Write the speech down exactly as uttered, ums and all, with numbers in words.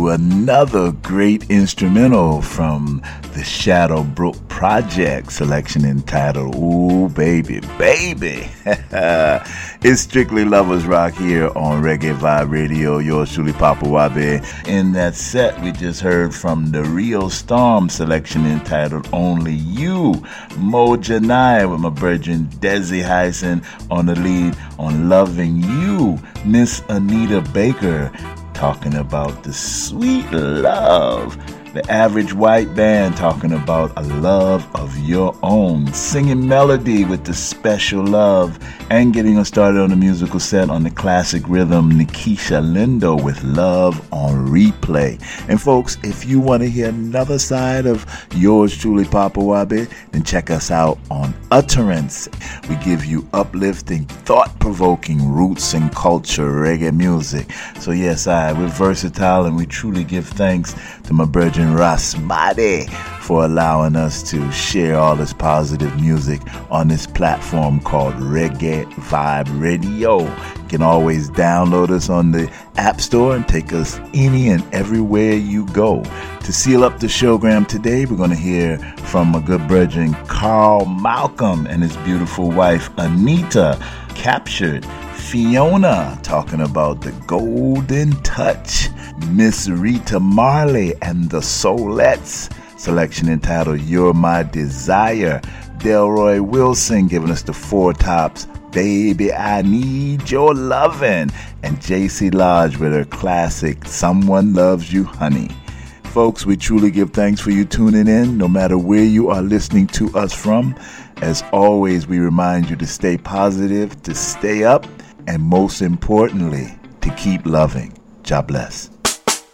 to another great instrumental from the Shadowbrook Project, selection entitled Ooh Baby, Baby. It's Strictly Lovers Rock here on Reggae Vibe Radio, yours truly, Papa Wabe. In that set, we just heard from the Rio Storm selection entitled Only You, Mo Janai with my virgin Desi Hyson on the lead on Loving You, Miss Anita Baker talking about the sweet love. The Average White Band talking about a love of your own. Singing Melody with the Special Love. And getting us started on the musical set on the classic rhythm, Nikisha Lindo with Love on Replay. And folks, if you want to hear another side of yours truly, Papa Wabe, then check us out on Utterance. We give you uplifting, thought-provoking roots and culture reggae music. So yes, I, we're versatile and we truly give thanks to my virgin Rasmadi for allowing us to share all this positive music on this platform called Reggae Vibe Radio. You can always download us on the App Store and take us any and everywhere you go. To seal up the showgram today, we're going to hear from a good brethren, Carl Malcolm, and his beautiful wife, Anita, Captured. Fiona talking about the Golden Touch. Miss Rita Marley and the Soulettes, selection entitled You're My Desire. Delroy Wilson giving us the Four Tops, Baby I Need Your Lovin', and J C Lodge with her classic Someone Loves You Honey. Folks, we truly give thanks for you tuning in, no matter where you are listening to us from. As always, we remind you to stay positive, to stay up, and most importantly, to keep loving. God bless.